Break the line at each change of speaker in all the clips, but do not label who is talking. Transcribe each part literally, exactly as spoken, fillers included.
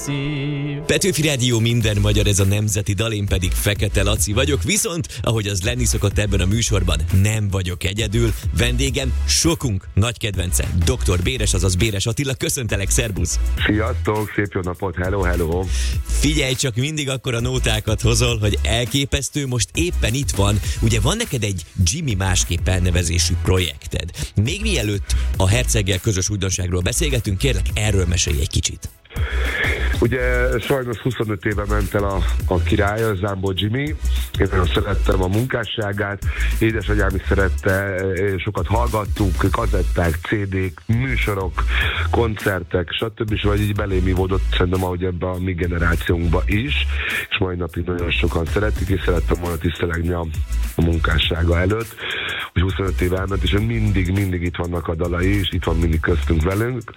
Petőfi Rádió, minden magyar, ez a nemzeti dal, én pedig Fekete Laci vagyok, viszont, ahogy az lenni szokott ebben a műsorban, nem vagyok egyedül. Vendégem, sokunk nagy kedvence, doktor Béres, azaz Béres Attila. Köszöntelek, szerbusz!
Sziasztok, szép jó napot, hello, hello!
Figyelj csak, mindig akkora nótákat hozol, hogy elképesztő, most éppen itt van. Ugye van neked egy Jimmy másképp elnevezésű projekted. Még mielőtt a Herceggel közös újdonságról beszélgetünk, kérlek, erről mesélj egy kicsit.
Ugye sajnos huszonöt éve ment el a, a király, a Zámbó Jimmy. Én nagyon szerettem a munkásságát, édesanyám is szerette, sokat hallgattuk, kazetták, cé dék, műsorok, koncertek, stb. És vagy így belém ivódott szerintem, ahogy ebben a mi generációnkban is, és mai napig nagyon sokan szeretik, és szerettem volna tisztelegni a, a munkássága előtt, hogy huszonöt éve elment, és mindig, mindig itt vannak a dalai, és itt van mindig köztünk velünk,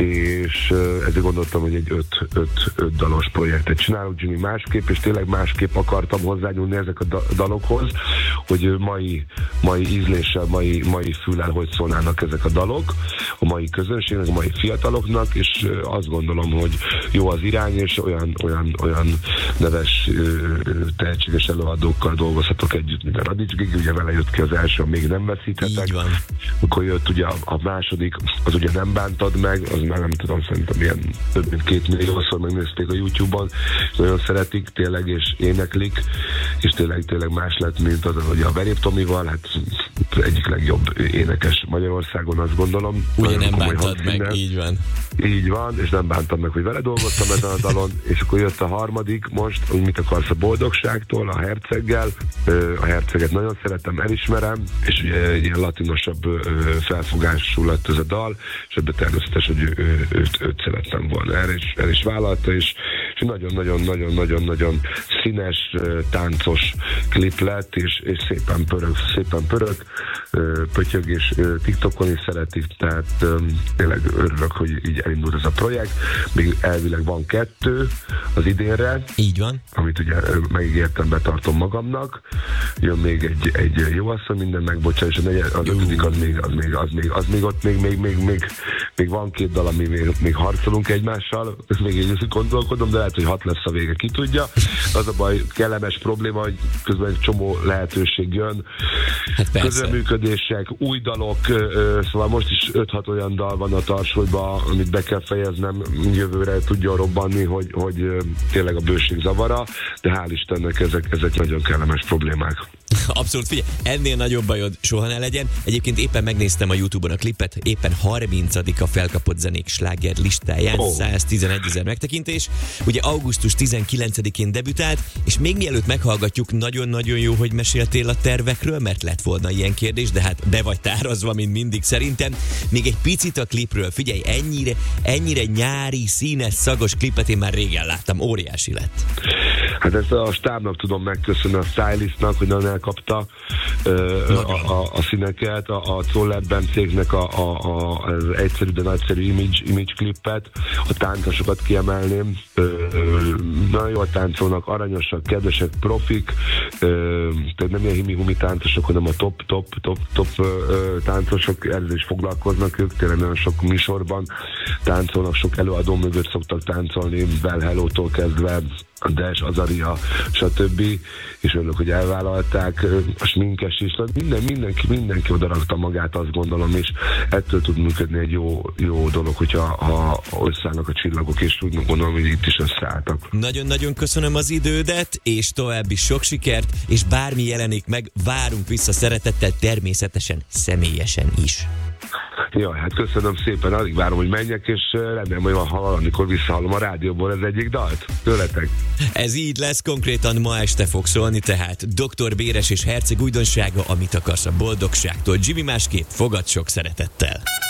és ezért gondoltam, hogy egy öt, öt, öt dalos projektet csinálok, Jimmy másképp, és tényleg másképp akartam hozzányúlni ezek a da- dalokhoz, hogy mai, mai ízléssel, mai, mai füllel, hogy szólnának ezek a dalok, a mai közönségnek, a mai fiataloknak, és azt gondolom, hogy jó az irány, és olyan, olyan, olyan neves, tehetséges előadókkal dolgozhatok együtt, mint a Radics Gigi, ugye vele jött ki az első, még nem veszíthetek. Akkor jött ugye a, a második, az ugye Nem bántad meg, az már nem tudom, szerintem ilyen több mint két milliószor megnézték a YouTube-on, és nagyon szeretik tényleg, és éneklik, és tényleg, tényleg más lett, mint az, hogy a Verép Tomival, hát egyik legjobb énekes Magyarországon, azt gondolom.
Ugye Nem bántad meg, így van.
Így van, és nem bántam meg, hogy vele dolgoztam ezen a dalon, és akkor jött a harmadik most, hogy Mit akarsz a boldogságtól, a Herceggel. A Herceget nagyon szeretem, elismerem, és ugye egy ilyen latinosabb felfogású lett ez a dal, és ebben természetesen, hogy ő, ő, őt, őt szerettem volna. El is, el is vállalta, és nagyon-nagyon-nagyon-nagyon-nagyon színes, táncos klip lett, és, és szépen pörög, szépen pörög, pötyög, és TikTokon is szeretik, tehát tényleg örülök, hogy így elindult ez a projekt. Még elvileg van kettő az idénre.
Így van.
Amit ugye megígértem, betartom magamnak. Jön még egy, egy jó asszony, minden megbocsán, és a negyed, az ötödik az még, az még, az még, az még ott még, még, még, még, még van két dal, ami még, még harcolunk egymással. Ezt még én gondolkodom, de lehet, hogy hat lesz a vége, ki tudja. Az a baj, kellemes probléma, hogy közben egy csomó lehetőség jön.
Hát
közreműködések, új dalok, szóval most is öt-hat olyan dal van a tarsolyban, amit be kell fejeznem, jövőre tudjon robbanni, hogy, hogy tényleg a bőség zavara, de hál' Istennek ezek, ezek nagyon kellemes problémák.
Abszolút, figyelj, ennél nagyobb bajod soha ne legyen. Egyébként éppen megnéztem a YouTube-on a klipet, éppen harmincadik a felkapott zenék sláger listáján, oh. száztizenegy ezer megtekintés. Ugye augusztus tizenkilencedikén debütált, és még mielőtt meghallgatjuk, nagyon-nagyon jó, hogy meséltél a tervekről, mert lett volna ilyen kérdés, de hát be vagy tárazva, mint mindig szerintem. Még egy picit a klipről, figyelj, ennyire, ennyire nyári, színes, szagos klipet én már régen láttam, óriási lett.
Hát ezt a stábnak tudom megköszönni, a stylistnak, hogy nagyon elkapta uh, a, a, a színeket, a, a Zoller Bencéknek a, a, a, az egyszerű, de nagyszerű image, image klippet, a táncosokat kiemelném, uh, nagyon jól táncolnak, aranyosak, kedvesek, profik, uh, tehát nem ilyen himi-humi táncosok, hanem a top, top, top, top uh, táncosok, ezzel is foglalkoznak ők, tényleg nagyon sok műsorban táncolnak, sok előadó mögött szoktak táncolni, Bell Hello-tól kezdve, a Dash, Azaria, stb. És örülök, hogy elvállalták, a sminkes is, minden, mindenki, mindenki odarakta magát, azt gondolom, és ettől tud működni egy jó, jó dolog, hogyha ha összeállnak a csillagok, és úgy gondolom, hogy itt is összeálltak.
Nagyon-nagyon köszönöm az idődet, és további sok sikert, és bármi jelenik meg, várunk vissza szeretettel, természetesen személyesen is.
Jaj, hát köszönöm szépen, alig várom, hogy menjek, és remélem, hogy van, ha valamikor visszahallom a rádióból az egyik dalt tőletek.
Ez így lesz, konkrétan ma este fog szólni, tehát doktor Béres és Herceg újdonsága, Amit akarsz a boldogságtól. Jimmy másképp, fogad sok szeretettel.